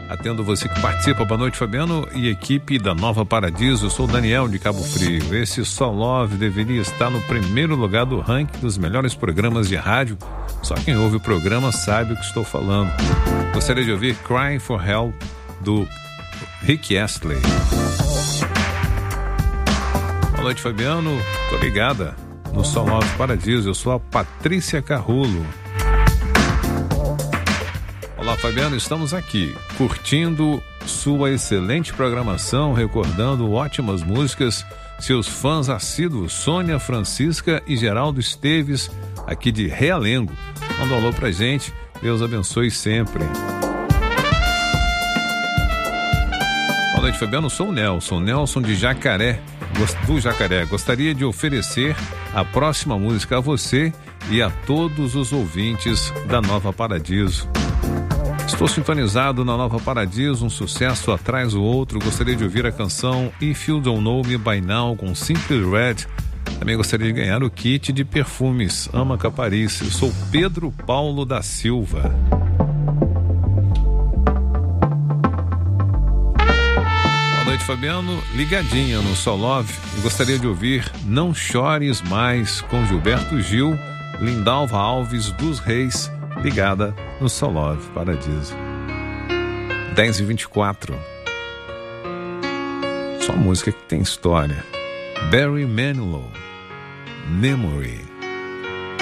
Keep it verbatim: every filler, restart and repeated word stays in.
Atendo você que participa. Boa noite, Fabiano e equipe da Nova Paradiso. Eu sou o Daniel de Cabo Frio. Esse Só Love deveria estar no primeiro lugar do ranking dos melhores programas de rádio. Só quem ouve o programa sabe o que estou falando. Gostaria de ouvir Cry for Help do Rick Astley. Boa noite, Fabiano. Tô ligada no Só Love Paradiso. Eu sou a Patrícia Carrulo. Olá, Fabiano, estamos aqui curtindo sua excelente programação, recordando ótimas músicas. Seus fãs assíduos, Sônia Francisca e Geraldo Esteves, aqui de Realengo. Manda um alô pra gente, Deus abençoe sempre. Boa noite, Fabiano, eu sou o Nelson, Nelson de Jacaré, do Jacaré. Gostaria de oferecer a próxima música a você e a todos os ouvintes da Nova Paradiso. Estou sintonizado na Nova Paradiso, um sucesso atrás do outro. Gostaria de ouvir a canção If You Don't Know Me By Now com Simply Red. Também gostaria de ganhar o kit de perfumes Ama Caparice. Eu sou Pedro Paulo da Silva. Boa noite, Fabiano. Ligadinha no Só Love. Gostaria de ouvir Não Chores Mais com Gilberto Gil, Lindalva Alves dos Reis. Ligada no Só Love Paradiso. dez e vinte e quatro. Só música que tem história. Barry Manilow, Memory.